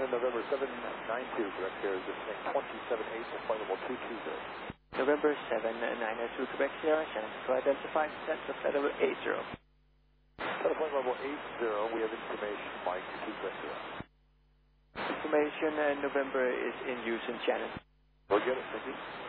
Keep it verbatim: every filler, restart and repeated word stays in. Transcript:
Sierra November seven nine two, direct here is descending twenty-seven eight, flight level two two zero. November seven nine two, Quebec Sierra, Shannon to identify, set to flight level eight zero. Set to flight level eight zero, we have information, Mike, two Quebec Sierra. Information, uh, November is in use in Shannon. We'll get it, thank you.